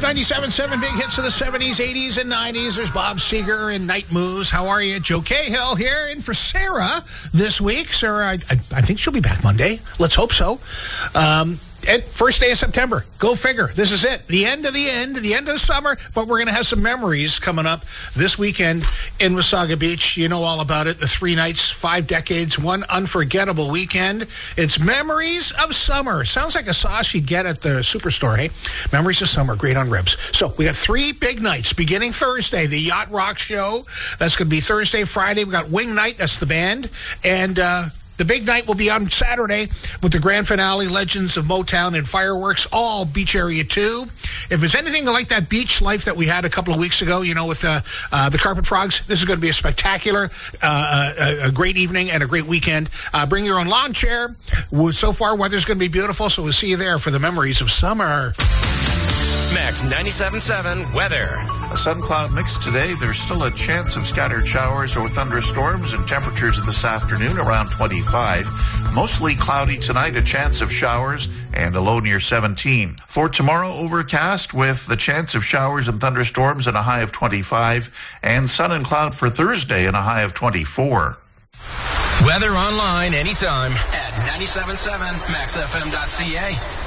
97.7 big hits of the 70s, 80s, and 90s. There's Bob Seger and Night Moves. How are you? Joe Cahill here. And for Sarah this week. Sarah, I think she'll be back Monday. Let's hope so. First day of September. Go figure. This is it. The end of the summer. But we're going to have some memories coming up this weekend in Wasaga Beach. You know all about it. The 3 nights, 5 decades, one unforgettable weekend. It's Memories of Summer. Sounds like a sauce you'd get at the superstore, hey? Memories of Summer. Great on ribs. So we got 3 big nights beginning Thursday. The Yacht Rock Show. That's going to be Thursday, Friday. We got Wing Night. That's the band. And, the big night will be on Saturday with the grand finale, Legends of Motown and fireworks, all Beach Area 2. If it's anything like that beach life that we had a couple of weeks ago, you know, with the Carpet Frogs, this is going to be a spectacular, a great evening and a great weekend. Bring your own lawn chair. So far, weather's going to be beautiful, so we'll see you there for the Memories of Summer. Max 97.7 weather. A sun cloud mix today. There's still a chance of scattered showers or thunderstorms, and temperatures this afternoon around 25. Mostly cloudy tonight, a chance of showers and a low near 17. For tomorrow, overcast with the chance of showers and thunderstorms and a high of 25, and sun and cloud for Thursday and a high of 24. Weather online anytime at 97.7maxfm.ca.